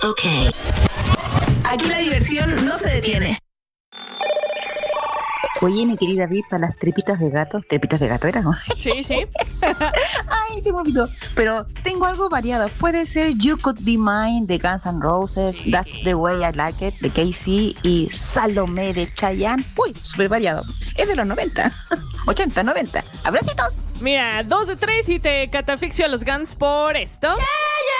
Ok. Aquí la diversión no se detiene. Oye, mi querida Viv, para las tripitas de gato era, ¿no? Sí, sí. Ay, se me olvidó. Pero tengo algo variado. Puede ser You Could Be Mine de Guns N' Roses, That's the Way I Like It de Casey y Salomé de Chayanne. Uy, súper variado. Es de los 90, 80, 90. ¡Abracitos! Mira, 2 de 3 y te catafixio a los Guns por esto.